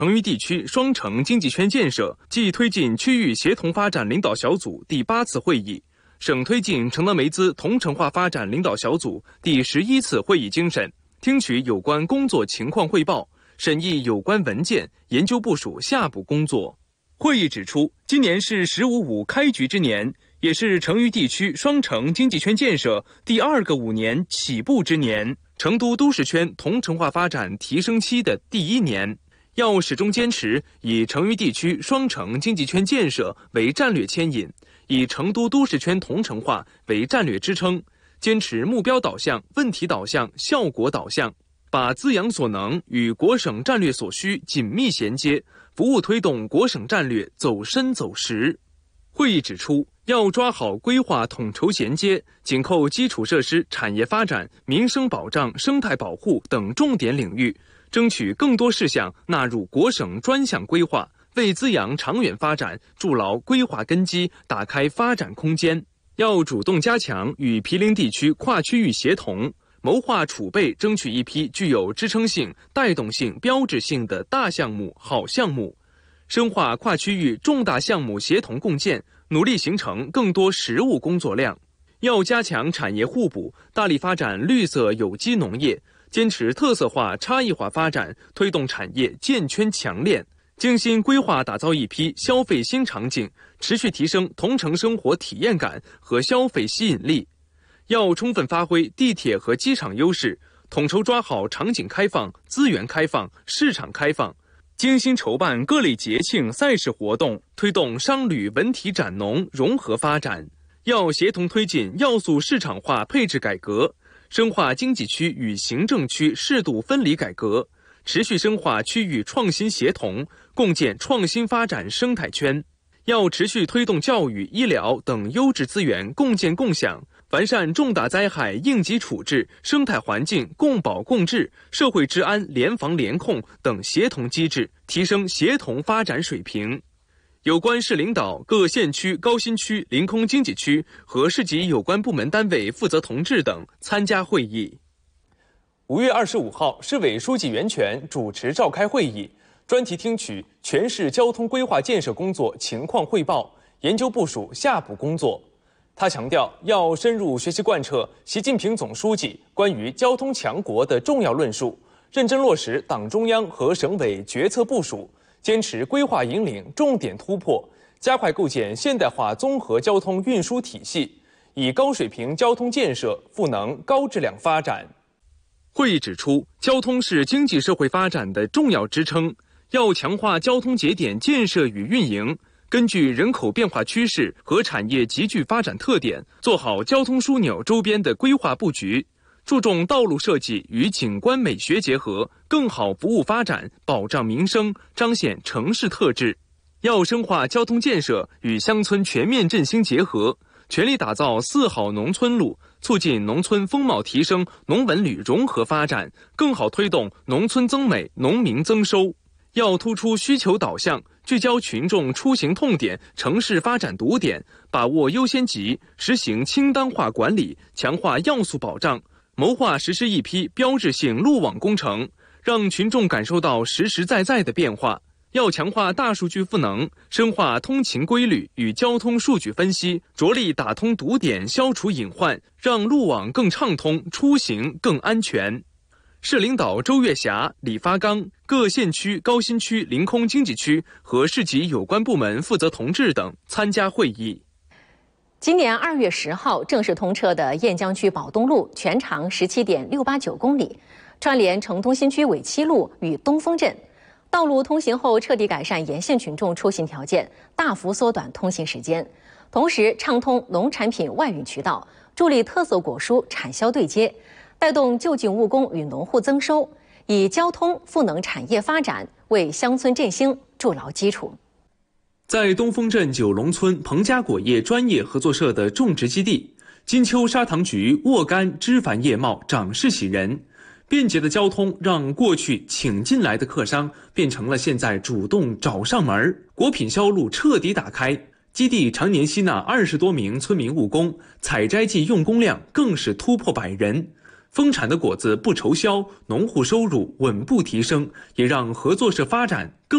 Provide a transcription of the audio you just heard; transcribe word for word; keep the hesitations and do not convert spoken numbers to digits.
成渝地区双城经济圈建设暨推进区域协同发展领导小组第八次会议，省推进城南煤资同城化发展领导小组第十一次会议精审，听取有关工作情况汇报，审议有关文件，研究部署下步工作。会议指出，今年是“十五五”开局之年，也是成渝地区双城经济圈建设第二个五年起步之年，成都都市圈同城化发展提升期的第一年。要始终坚持以成渝地区双城经济圈建设为战略牵引，以成都都市圈同城化为战略支撑，坚持目标导向、问题导向、效果导向，把资养所能与国省战略所需紧密衔接，服务推动国省战略走深走实。会议指出，要抓好规划统筹衔接、紧扣基础设施产业发展、民生保障、生态保护等重点领域，争取更多事项纳入国省专项规划，为滋养长远发展筑牢规划根基，打开发展空间。要主动加强与毗邻地区跨区域协同，谋划储备争取一批具有支撑性、带动性、标志性的大项目、好项目，深化跨区域重大项目协同共建，努力形成更多实务工作量。要加强产业互补，大力发展绿色有机农业，坚持特色化、差异化发展，推动产业建圈强链，精心规划打造一批消费新场景，持续提升同城生活体验感和消费吸引力。要充分发挥地铁和机场优势，统筹抓好场景开放、资源开放、市场开放，精心筹办各类节庆赛事活动，推动商旅文体展农融合发展。要协同推进要素市场化配置改革，深化经济区与行政区适度分离改革，持续深化区域创新协同，共建创新发展生态圈。要持续推动教育、医疗等优质资源共建共享，完善重大灾害应急处置、生态环境共保共治、社会治安联防联控等协同机制，提升协同发展水平。有关市领导、各县区、高新区、临空经济区和市级有关部门单位负责同志等参加会议。五月二十五号，市委书记袁泉主持召开会议，专题听取全市交通规划建设工作情况汇报，研究部署下步工作。他强调，要深入学习贯彻习近平总书记关于交通强国的重要论述，认真落实党中央和省委决策部署，坚持规划引领重点突破，加快构建现代化综合交通运输体系，以高水平交通建设赋能高质量发展。会议指出，交通是经济社会发展的重要支撑，要强化交通节点建设与运营，根据人口变化趋势和产业急剧发展特点，做好交通枢纽周边的规划布局，注重道路设计与景观美学结合，更好服务发展，保障民生，彰显城市特质。要深化交通建设与乡村全面振兴结合，全力打造四好农村路，促进农村风貌提升、农文旅融合发展，更好推动农村增美、农民增收。要突出需求导向，聚焦群众出行痛点、城市发展堵点，把握优先级，实行清单化管理，强化要素保障，谋划实施一批标志性路网工程，让群众感受到实实在在的变化。要强化大数据赋能，深化通勤规律与交通数据分析，着力打通堵点，消除隐患，让路网更畅通，出行更安全。市领导周月霞、李发刚、各县区、高新区、临空经济区和市级有关部门负责同志等参加会议。 今年二月十号正式通车的雁江区宝东路，全长十七点六八九公里，串联城东新区纬七路与东风镇。道路通行后彻底改善沿线群众出行条件，大幅缩短通行时间，同时畅通农产品外运渠道，助力特色果蔬产销对接，带动就近务工与农户增收，以交通赋能产业发展，为乡村振兴筑牢基础。 在东风镇九龙村彭家果业专业合作社的种植基地，金秋砂糖橘沃柑枝繁叶茂，长势喜人。便捷的交通让过去请进来的客商变成了现在主动找上门，果品销路彻底打开。基地常年吸纳二十多名村民务工，采摘季用工量更是突破百人。丰产的果子不愁销，农户收入稳步提升，也让合作社发展更